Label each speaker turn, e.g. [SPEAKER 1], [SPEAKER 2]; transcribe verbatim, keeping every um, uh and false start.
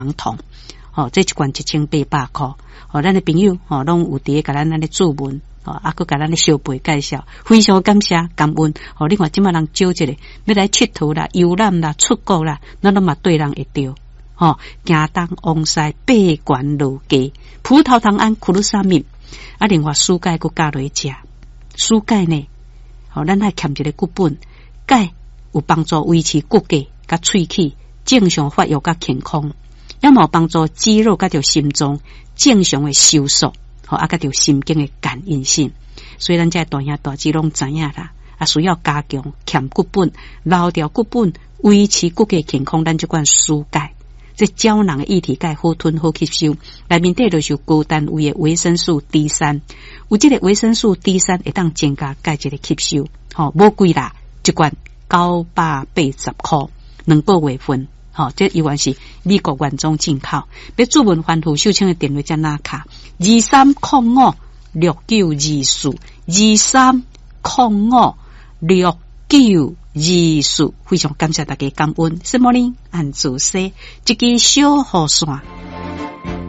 [SPEAKER 1] 酮。哦，这一罐一千八百块。哦，咱的朋友哦，拢有伫甲咱安尼注文，哦，啊，佮甲咱的小辈介绍，非常感谢感恩。哦，另外即马人少一个，要来佚佗啦、游览啦、出国啦，咱拢嘛对人会着。哦，行东往西，八关路街，葡萄糖胺库鲁沙米，啊，另外蔬钙佮加落去食，蔬钙呢，哦，咱还欠一个骨本，钙有帮助维持骨骼甲喙齿正常发育甲健康。也有帮助肌肉甲着心脏正常的收缩，吼啊甲着神经的感应性。所以咱这大兄大姐拢知影啦，啊需要加强欠骨本、留掉骨本、维持骨骼健康。咱这款蔬钙，这胶囊的液体钙好吞好吸收，内面底就是高单位的维生素 D 三，有这个维生素 D 三会当增加钙质的吸收，吼无贵啦，一罐九百八十块，两个月份。好、哦，这依然是美国原装进口。要注文番薯秀清的电话加那卡二三零五六九二四二三零五六九二四，非常感谢大家感恩。什么呢？按自说，一支小雨伞。